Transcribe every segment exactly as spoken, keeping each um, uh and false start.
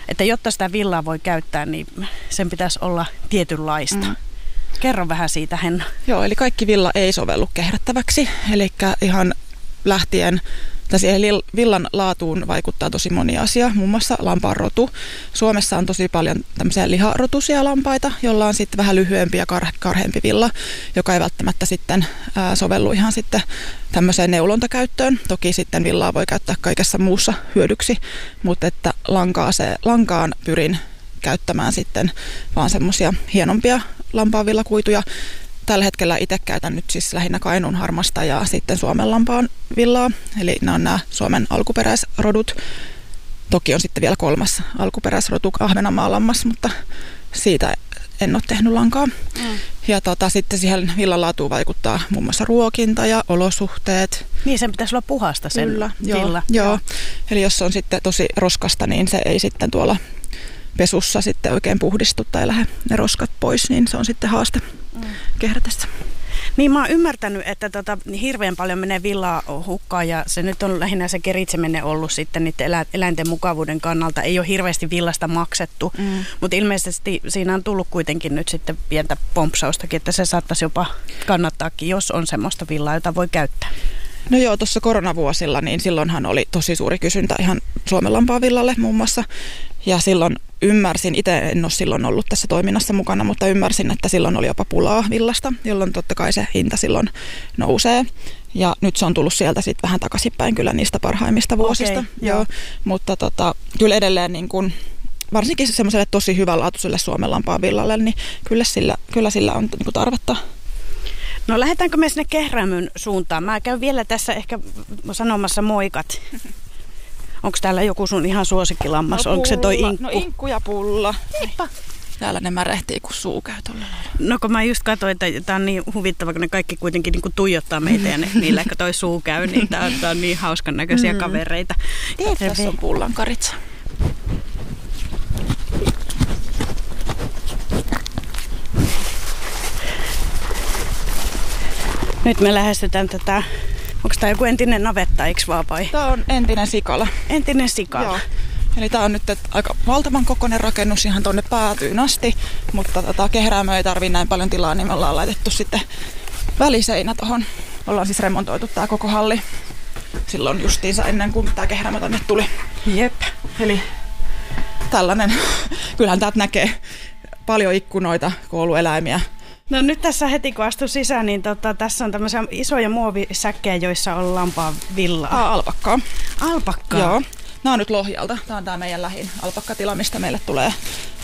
että jotta sitä villaa voi käyttää, niin sen pitäisi olla tietynlaista. Mm. Kerro vähän siitä, Henna. Joo, eli kaikki villa ei sovellu kehrättäväksi, eli ihan lähtien siihen villan laatuun vaikuttaa tosi moni asia, muun muassa lampaan rotu. Suomessa on tosi paljon tämmöisiä liharotuisia lampaita, joilla on sitten vähän lyhyempi ja kar- karheampi villa, joka ei välttämättä sitten ää, sovellu ihan sitten tämmöiseen neulontakäyttöön. Toki sitten villaa voi käyttää kaikessa muussa hyödyksi, mutta että lankaa se, lankaan pyrin käyttämään sitten vaan semmoisia hienompia lampaanvillakuituja. Tällä hetkellä itse käytän nyt siis lähinnä Kainuun harmasta ja sitten Suomen lampaan villaa. Eli nämä on nämä Suomen alkuperäisrodut. Toki on sitten vielä kolmas alkuperäisrotu, Ahvenanmaan lammas, mutta siitä en ole tehnyt lankaa. Mm. Ja tota, sitten siihen villan laatuun vaikuttaa muun muassa ruokinta ja olosuhteet. Niin, sen pitäisi olla puhasta sen Kyllä, villa. Joo, joo. Eli jos on sitten tosi roskasta, niin se ei sitten tuolla pesussa sitten oikein puhdistu tai lähde ne roskat pois, niin se on sitten haaste mm. kehrätessä. Niin mä oon ymmärtänyt, että tota, hirveän paljon menee villaa hukkaan ja se nyt on lähinnä se keritseminen ollut sitten niiden elä, eläinten mukavuuden kannalta. Ei ole hirveästi villasta maksettu, mm. mutta ilmeisesti siinä on tullut kuitenkin nyt sitten pientä pompsaustakin, että se saattaisi jopa kannattaakin, jos on semmoista villaa, jota voi käyttää. No joo, tuossa koronavuosilla, niin silloinhan oli tosi suuri kysyntä ihan Suomen lampaavillalle muun muassa. Ja silloin ymmärsin, itse en ole silloin ollut tässä toiminnassa mukana, mutta ymmärsin, että silloin oli jopa pulaa villasta, jolloin totta kai se hinta silloin nousee. Ja nyt se on tullut sieltä sitten vähän takaisinpäin kyllä niistä parhaimmista vuosista. Okay, joo. Joo. Mutta tota, kyllä edelleen niin kun, varsinkin semmoiselle tosi hyvänlaatuiselle Suomen lampaavillalle, niin kyllä sillä, kyllä sillä on niin kun tarvetta. No lähdetäänkö me sinne Kehrämön suuntaan? Mä käyn vielä tässä ehkä sanomassa moikat. Onko täällä joku sun ihan suosikkilammas? No, onko se toi inkku? No inkku ja pulla. Heippa. Täällä ne märehtii, kun suu käy tuolla. No kun mä just katsoin, että tää on niin huvittava, kun ne kaikki kuitenkin niin kuin tuijottaa meitä ja ne, niillä kun toi suu käy, niin tää on, tää on niin hauskan näköisiä mm. kavereita. Terve. Tässä on pullankaritsa. Nyt me lähestytään tätä, onko tämä joku entinen navetta, eikö vaan vai? Tämä on entinen sikala. Entinen sikala. Joo. Eli tämä on nyt aika valtavan kokoinen rakennus ihan tuonne päätyyn asti, mutta tota, Kehräämö ei tarvitse näin paljon tilaa, niin me ollaan laitettu sitten väliseinä tuohon. Ollaan siis remontoitu tämä koko halli silloin justiinsa ennen kuin tämä Kehräämö tänne tuli. Jep. Eli tällainen, kyllähän täältä näkee paljon ikkunoita, koulueläimiä. No nyt tässä heti kun astun sisään, niin tota, tässä on tämmöisiä isoja muovisäkkejä, joissa on lampaan villaa. Tämä on alpakkaa. Alpakkaa? Joo. Nämä on nyt Lohjalta. Tämä on tämä meidän lähin alpakkatila, mistä meille tulee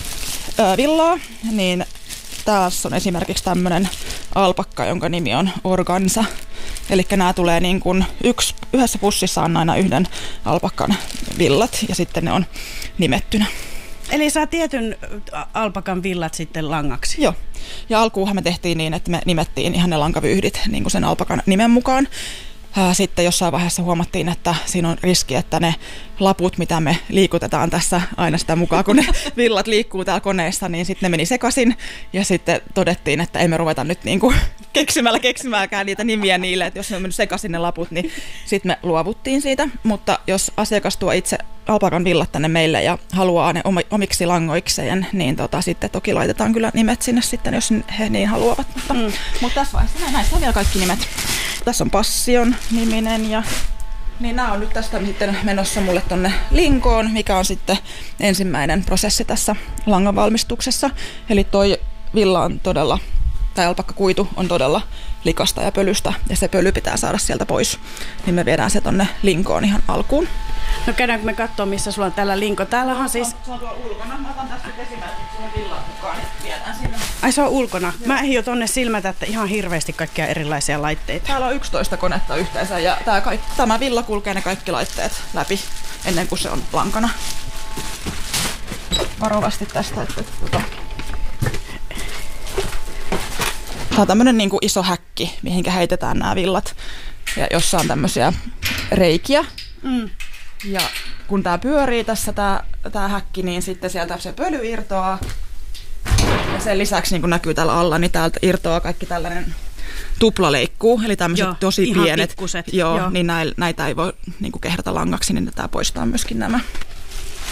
ö, villaa. Niin tässä on esimerkiksi tämmöinen alpakka, jonka nimi on Organza. Eli nämä tulee niin kuin yksi, yhdessä pussissa on aina yhden alpakkan villat ja sitten ne on nimettynä. Eli saa tietyn alpakan villat sitten langaksi? Joo. Ja alkuunhan me tehtiin niin, että me nimettiin ihan ne lankavyyhdit niin kuin sen alpakan nimen mukaan. Sitten jossain vaiheessa huomattiin, että siinä on riski, että ne laput, mitä me liikutetaan tässä aina sitä mukaan, kun ne villat liikkuu täällä koneessa, niin sitten ne meni sekaisin. Ja sitten todettiin, että emme ruveta nyt niin kuin keksimällä keksimäänkään niitä nimiä niille, että jos ne on mennyt sekaisin ne laput, niin sitten me luovuttiin siitä. Mutta jos asiakas tuo itse alpakan villat tänne meille ja haluaa ne omiksi langoikseen, niin tota, sitten toki laitetaan kyllä nimet sinne sitten, jos he niin haluavat. Mutta, mm. mutta tässä vaiheessa näissä on vielä kaikki nimet. Tässä on Passion niminen ja niin nämä on nyt tästä sitten menossa mulle tonne linkoon, mikä on sitten ensimmäinen prosessi tässä langan valmistuksessa. Eli toi villa on todella, tai alpakkakuitu on todella likasta ja pölystä ja se pöly pitää saada sieltä pois. Niin me viedään se tonne linkoon ihan alkuun. No käydäänkö me katsoa, missä sulla on täällä linko? Täällähän on siis... Se on tuolla ulkona. Mä otan tästä esimerkiksi sinne villan mukaan ja viedään sinne. Ai se on ulkona. Joo. Mä ehdin jo tonne silmätä, että ihan hirveästi kaikkia erilaisia laitteita. Täällä on yksitoista konetta yhteensä ja tää kaikki, tämä villa kulkee ne kaikki laitteet läpi ennen kuin se on lankana. Varovasti tästä, että... Tota. Tää on tämmönen niin kuin iso häkki, mihinkä heitetään nämä villat, ja jossa on tämmöisiä reikiä. Mm. Ja kun tää pyörii tässä tää, tää häkki, niin sitten sieltä se pöly irtoaa. Ja sen lisäksi niin kuin näkyy täällä alla, niin täältä irtoaa kaikki tällainen tuplaleikkuu, eli tämmöiset joo, tosi pienet. Pikkuset. Joo, joo. Niin näitä ei voi niin kuin kehrätä langaksi, niin tää poistaa myöskin nämä.